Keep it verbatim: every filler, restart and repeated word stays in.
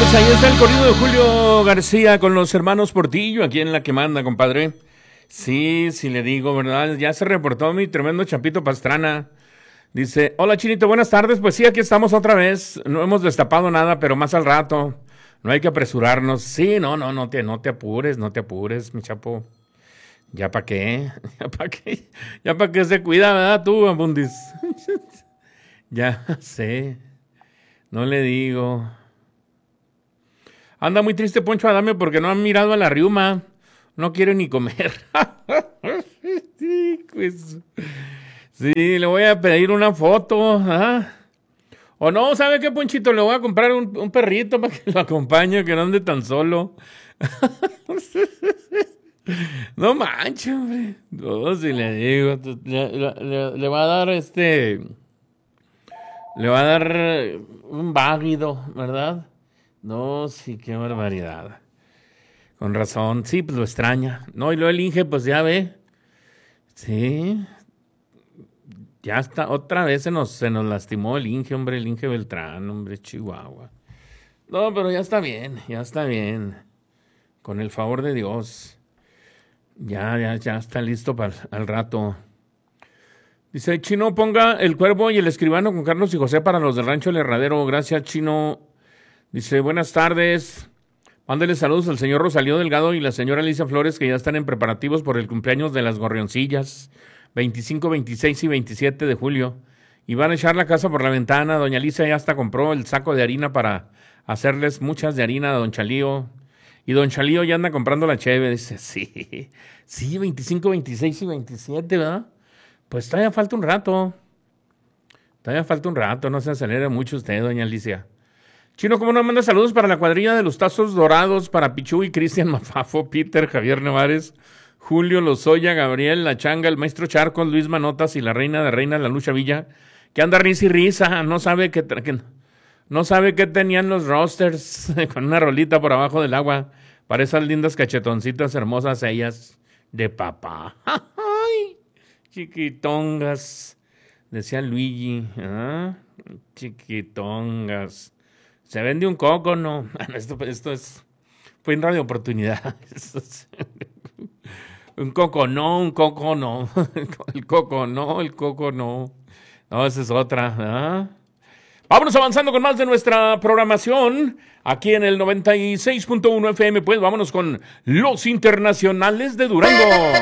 Pues ahí está el corrido de Julio García con los hermanos Portillo, aquí en La que manda, compadre. Sí, sí le digo, ¿verdad? Ya se reportó mi tremendo Chapito Pastrana. Dice, hola Chinito, buenas tardes. Pues sí, aquí estamos otra vez. No hemos destapado nada, pero más al rato. No hay que apresurarnos. Sí, no, no, no te, no te apures, no te apures, mi chapo. ¿Ya para qué? ¿Ya para qué? ¿Ya para qué se cuida, verdad, tú, Abundis? Ya sé. No le digo. Anda muy triste Poncho Adame porque no han mirado a la riuma. No quiere ni comer. Sí, pues. Sí, le voy a pedir una foto. ¿Ah? O no, ¿sabe qué, Ponchito? Le voy a comprar un, un perrito para que lo acompañe, que no ande tan solo. No manches, hombre. No, si le digo. Le, le, le va a dar este. Le va a dar un váguido, ¿verdad? No, sí, qué barbaridad. Con razón. Sí, pues lo extraña. No, y luego el Inge, pues ya ve. Sí. Ya está. Otra vez se nos, se nos lastimó el Inge, hombre. El Inge Beltrán, hombre, Chihuahua. No, pero ya está bien. Ya está bien. Con el favor de Dios. Ya, ya, ya está listo para al rato. Dice, Chino, ponga el Cuervo y el Escribano con Carlos y José para los del Rancho El Herradero. Gracias, Chino. Dice, buenas tardes. Mándele saludos al señor Rosalío Delgado y la señora Alicia Flores, que ya están en preparativos por el cumpleaños de las Gorrioncillas, veinticinco, veintiséis y veintisiete de julio. Y van a echar la casa por la ventana. Doña Alicia ya hasta compró el saco de harina para hacerles muchas de harina a don Chalío. Y don Chalío ya anda comprando la cheve. Dice, sí, sí, veinticinco, veintiséis y veintisiete, ¿verdad? Pues todavía falta un rato. Todavía falta un rato, no se acelere mucho usted, doña Alicia. Chino, ¿cómo no manda saludos para la cuadrilla de los Tazos Dorados, para Pichu y Cristian Mafafo, Peter, Javier Nevares, Julio Lozoya, Gabriel La Changa, el maestro Charcos, Luis Manotas y la reina de reina, la Lucha Villa, que anda risa y risa, no sabe que, que no sabe qué tenían los rosters con una rolita por abajo del agua para esas lindas cachetoncitas hermosas ellas de papá. ¡Ay! Chiquitongas, decía Luigi, ¿ah? Chiquitongas. Se vende un coco, ¿no? Esto, esto es, fue en Radio Oportunidad. Es, un coco no, un coco no. El coco no, el coco no. No, esa es otra. ¿Ah? Vámonos avanzando con más de nuestra programación. Aquí en el noventa y seis punto uno F M, pues vámonos con los internacionales de Durango.